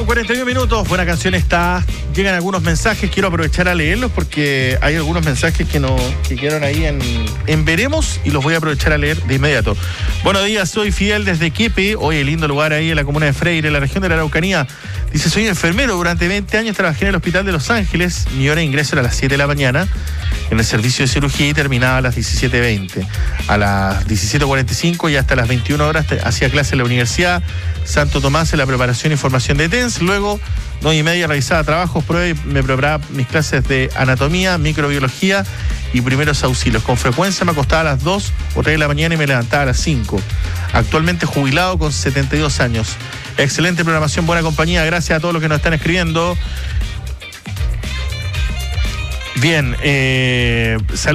8:41. Buena canción está. Llegan algunos mensajes, quiero aprovechar a leerlos porque hay algunos mensajes que quedaron ahí en veremos y los voy a aprovechar a leer de inmediato. Buenos días, soy Fidel desde Quepe. Oye, lindo lugar ahí en la comuna de Freire, en la región de la Araucanía. Dice, soy enfermero, durante 20 años trabajé en el hospital de Los Ángeles. Mi hora de ingreso era a las 7 de la mañana en el servicio de cirugía y terminaba a las 17:20. A las 17:45 y hasta las 21 horas hacía clase en la Universidad Santo Tomás en la preparación y formación de TENS. Luego, 9:30 realizaba trabajos, me preparaba mis clases de anatomía, microbiología y primeros auxilios. Con frecuencia me acostaba a las 2 o 3 de la mañana y me levantaba a las 5. Actualmente jubilado con 72 años. Excelente programación, buena compañía. Gracias a todos los que nos están escribiendo. Bien,